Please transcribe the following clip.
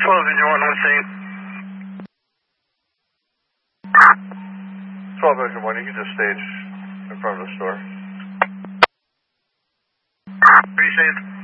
Engine 1 on scene. 12 Engine 1, you can just stage in front of the store. Appreciate it.